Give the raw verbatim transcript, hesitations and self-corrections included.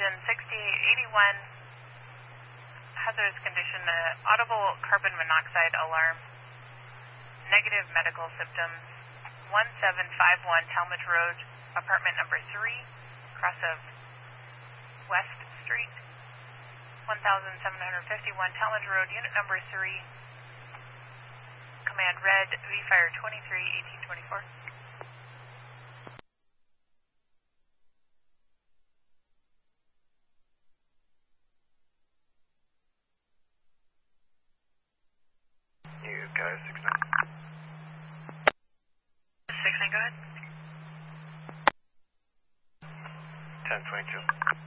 engine sixty eighty-one, hazardous condition, uh, audible carbon monoxide alarm, negative medical symptoms, one seven five one Talmadge Road, apartment number three, cross of West Street, one thousand seven hundred fifty-one Talmadge Road, unit number three, command red, V-Fire twenty-three eighteen twenty-four. You guys, six nine. six nine, go ahead. ten twenty-two.